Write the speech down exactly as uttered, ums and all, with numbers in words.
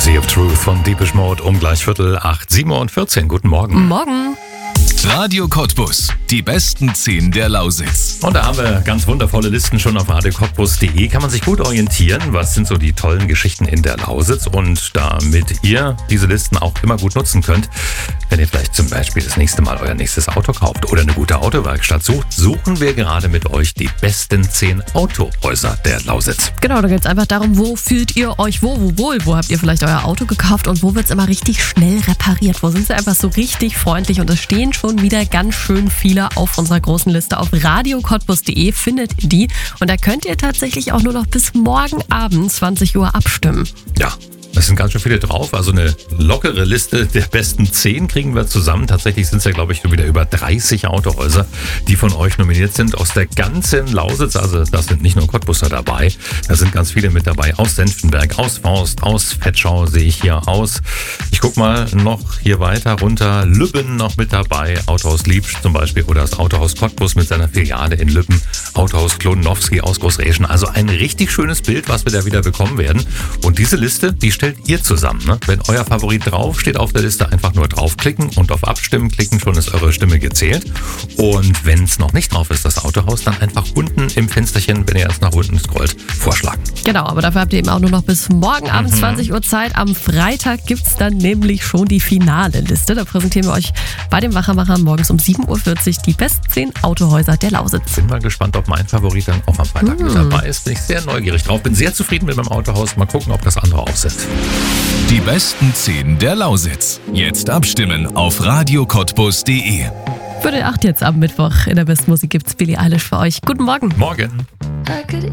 Sea of Truth von Deepish Mode um gleich Viertel acht, sieben und vierzehn. Guten Morgen. Morgen. Radio Cottbus, die besten zehn der Lausitz. Und da haben wir ganz wundervolle Listen schon auf radio cottbus punkt de. Kann man sich gut orientieren, was sind so die tollen Geschichten in der Lausitz. Und damit ihr diese Listen auch immer gut nutzen könnt, wenn ihr vielleicht zum Beispiel das nächste Mal euer nächstes Auto kauft oder eine gute Autowerkstatt sucht, suchen wir gerade mit euch die besten zehn Autohäuser der Lausitz. Genau, da geht es einfach darum, wo fühlt ihr euch wo, wo wohl? Wo habt ihr vielleicht euer Auto gekauft und wo wird es immer richtig schnell repariert? Wo sind sie einfach so richtig freundlich? Und es stehen schon wieder ganz schön viele auf unserer großen Liste. Auf radio cottbus punkt de findet ihr die. Und da könnt ihr tatsächlich auch nur noch bis morgen Abend zwanzig Uhr abstimmen. Ja. Es sind ganz schön viele drauf, also eine lockere Liste der besten zehn kriegen wir zusammen. Tatsächlich sind es ja, glaube ich, schon wieder über dreißig Autohäuser, die von euch nominiert sind aus der ganzen Lausitz. Also das sind nicht nur Cottbuser dabei, da sind ganz viele mit dabei aus Senftenberg, aus Forst, aus Vetschau sehe ich hier aus. Ich guck mal noch hier weiter runter, Lübben noch mit dabei, Autohaus Liebsch zum Beispiel oder das Autohaus Cottbus mit seiner Filiale in Lübben, Autohaus Klonowski aus Großräschen. Also ein richtig schönes Bild, was wir da wieder bekommen werden. Und diese Liste, die stellt ihr zusammen. Ne? Wenn euer Favorit drauf steht auf der Liste, einfach nur draufklicken und auf Abstimmen klicken, schon ist eure Stimme gezählt. Und wenn es noch nicht drauf ist, das Autohaus, dann einfach unten im Fensterchen, wenn ihr erst nach unten scrollt, vorschlagen. Genau, aber dafür habt ihr eben auch nur noch bis morgen Abend mhm. zwanzig Uhr Zeit. Am Freitag gibt es dann nämlich schon die finale Liste. Da präsentieren wir euch bei dem Wachermacher morgens um sieben Uhr vierzig die besten zehn Autohäuser der Lausitz. Bin mal gespannt, ob mein Favorit dann auch am Freitag mhm. mit dabei ist. Bin ich sehr neugierig drauf. Bin sehr zufrieden mit meinem Autohaus. Mal gucken, ob das andere auch sind. Die besten zehn der Lausitz. Jetzt abstimmen auf radio cottbus punkt de. Viertel acht jetzt am Mittwoch. In der besten Musik gibt's Billie Eilish für euch. Guten Morgen. Morgen.